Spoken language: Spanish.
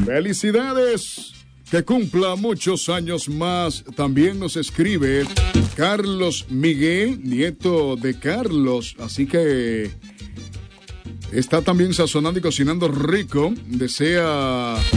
Felicidades. Que cumpla muchos años más. También nos escribe Carlos Miguel, nieto de Carlos. Así que está también sazonando y cocinando rico. Desea